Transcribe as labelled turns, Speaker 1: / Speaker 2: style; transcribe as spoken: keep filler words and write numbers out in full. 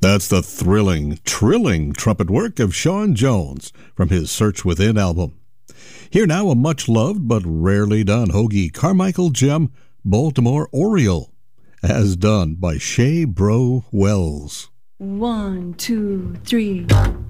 Speaker 1: That's the thrilling, trilling trumpet work of Sean Jones from his Search Within album. Here now, a much-loved but rarely done Hoagie Carmichael gem, Baltimore Oriole, as done by Shay Bro Wells.
Speaker 2: One, two, three.